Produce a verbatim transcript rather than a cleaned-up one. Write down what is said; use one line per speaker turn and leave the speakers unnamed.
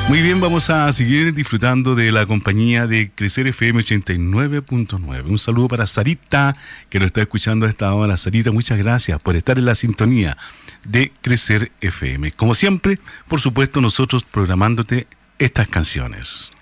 Muy bien, vamos a seguir disfrutando de la compañía de Crecer F M ochenta y nueve punto nueve. Un saludo para Sarita, que nos está escuchando a esta hora. Sarita, muchas gracias por estar en la sintonía de Crecer F M. Como siempre, por supuesto, nosotros programándote estas canciones.